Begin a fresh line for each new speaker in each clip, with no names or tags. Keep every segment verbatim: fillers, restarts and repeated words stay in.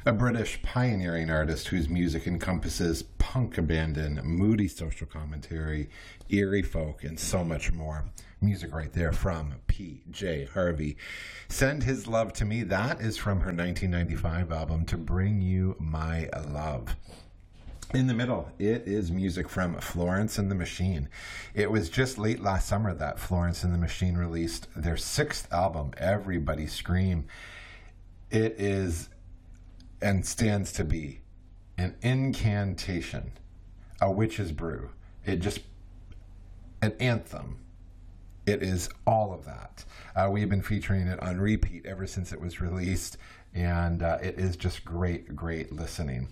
A British pioneering artist whose music encompasses punk abandon, moody social commentary, eerie folk, and so much more. Music right there from P J Harvey. Send His Love to Me. That is from her nineteen ninety-five album, To Bring You My Love. In the middle, it is music from Florence and the Machine. It was just late last summer that Florence and the Machine released their sixth album, Everybody Scream. It is and stands to be an incantation, a witch's brew. It just, an anthem. It is all of that. Uh, we've been featuring it on repeat ever since it was released, and uh, it is just great, great listening.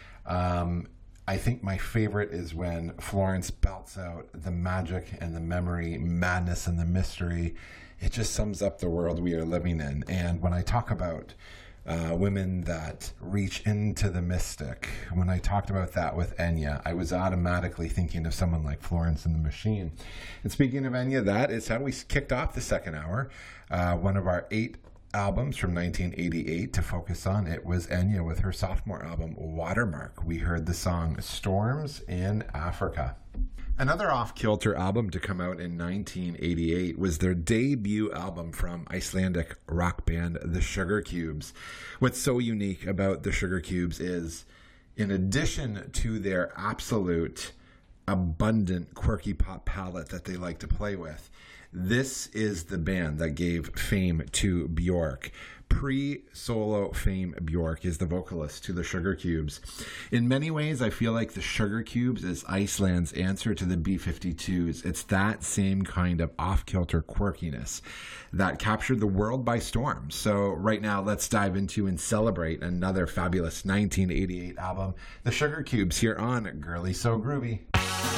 Um, I think my favorite is when Florence belts out the magic and the memory, madness and the mystery. It just sums up the world we are living in. And when I talk about uh, women that reach into the mystic, when I talked about that with Enya, I was automatically thinking of someone like Florence and the Machine. And speaking of Enya, that is how we kicked off the second hour. Uh, one of our eight albums from nineteen eighty-eight to focus on. It was Enya with her sophomore album, Watermark. We heard the song Storms in Africa. Another off-kilter album to come out in nineteen eighty-eight was their debut album from Icelandic rock band The Sugar Cubes. What's so unique about The Sugar Cubes is, in addition to their absolute abundant quirky pop palette that they like to play with, this is the band that gave fame to Bjork. Pre-solo fame, Bjork is the vocalist to the Sugar Cubes. In many ways, I feel like the Sugar Cubes is Iceland's answer to the B fifty-twos. It's that same kind of off-kilter quirkiness that captured the world by storm. So right now, let's dive into and celebrate another fabulous nineteen eighty-eight album, the Sugar Cubes, here on Girly So Groovy.